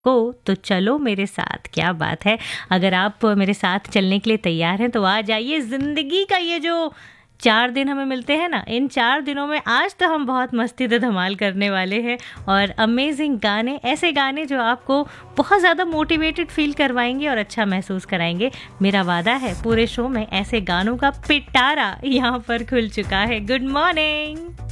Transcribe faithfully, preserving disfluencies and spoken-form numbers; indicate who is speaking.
Speaker 1: को, तो चलो मेरे साथ। क्या बात है, अगर आप मेरे साथ चलने के लिए तैयार हैं तो आ जाइए। ज़िंदगी का ये जो चार दिन हमें मिलते हैं ना, इन चार दिनों में आज तो हम बहुत मस्ती तो धमाल करने वाले हैं और अमेजिंग गाने, ऐसे गाने जो आपको बहुत ज़्यादा मोटिवेटेड फील करवाएंगे और अच्छा महसूस कराएंगे। मेरा वादा है पूरे शो में ऐसे गानों का पिटारा यहाँ पर खुल चुका है। Good morning.